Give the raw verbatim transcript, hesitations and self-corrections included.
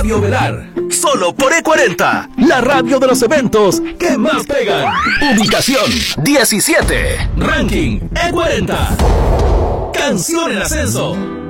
Radio Velar. Solo por E cuarenta, la radio de los eventos que más pegan. Ubicación diecisiete. Ranking E cuarenta. Canción en ascenso.